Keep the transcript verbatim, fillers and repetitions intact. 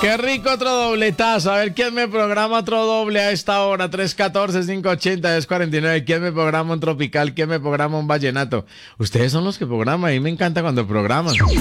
Qué rico otro dobletazo. A ver quién me programa otro doble a esta hora. tres uno cuatro, cinco ocho cero, dos cuatro nueve. ¿Quién me programa un tropical? ¿Quién me programa un vallenato? Ustedes son los que programan. A mí me encanta cuando programan.